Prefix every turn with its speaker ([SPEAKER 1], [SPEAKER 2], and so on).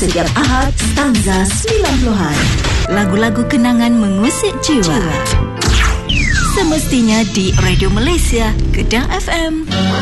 [SPEAKER 1] setiap Ahad, stanza 90-an. Lagu-lagu kenangan mengusik jiwa. Semestinya di Radio Malaysia, Kedah FM.